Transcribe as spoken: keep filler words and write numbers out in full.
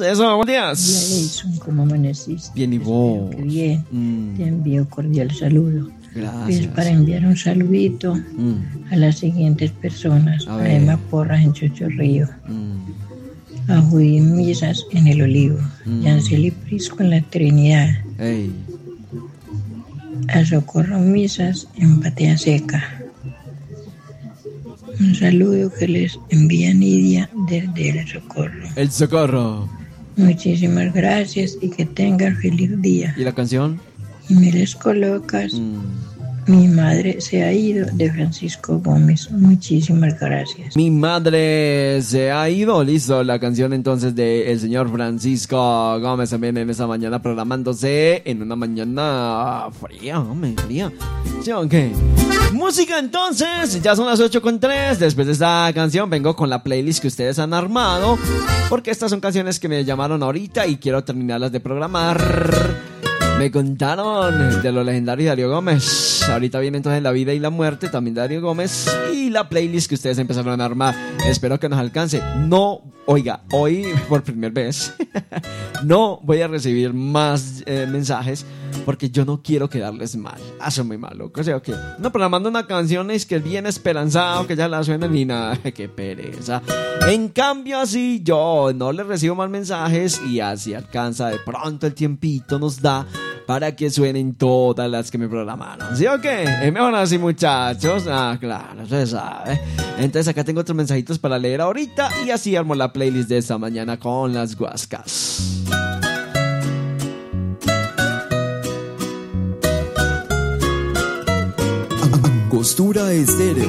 Eso, buenos días. Hola, Edson, ¿cómo amaneciste? Bien, ¿y vos? Espero que bien. Mm. Te envío cordial saludo. Gracias. Es para enviar un saludito Mm. a las siguientes personas. A A, ver. Emma Porras en Chochorrío, Mm. a Judy Misas en El Olivo, Mm. Yanceli Prisco en La Trinidad, Ey. a Socorro Misas en Patea Seca. Un saludo que les envía Nidia desde El Socorro. El Socorro. Muchísimas gracias y que tengan feliz día. ¿Y la canción? Y me les colocas, Mm. Mi madre se ha ido, de Francisco Gómez. Muchísimas gracias. Mi madre se ha ido. Listo, la canción entonces de el señor Francisco Gómez también en esa mañana programándose en una mañana fría, hombre, fría. ¿Sí o qué? Música entonces, ya son las ocho con tres. Después de esta canción vengo con la playlist que ustedes han armado, porque estas son canciones que me llamaron ahorita y quiero terminarlas de programar. Me contaron de lo legendario de Darío Gómez. Ahorita viene entonces La Vida y la Muerte, también de Darío Gómez. Y la playlist que ustedes empezaron a armar. Espero que nos alcance. No, oiga, hoy por primera vez no voy a recibir más eh, mensajes, porque yo no quiero quedarles mal. Eso es muy malo. O sea, que no programando una canción es que bien esperanzado que ya la suenen ni nada. Qué pereza. En cambio así yo no les recibo más mensajes y así alcanza de pronto el tiempito nos da para que suenen todas las que me programaron. ¿Sí o qué? Es mejor así, muchachos. Ah, claro, se sabe. Entonces acá tengo otros mensajitos para leer ahorita y así armo la playlist de esta mañana con las guascas. Angostura Estéreo.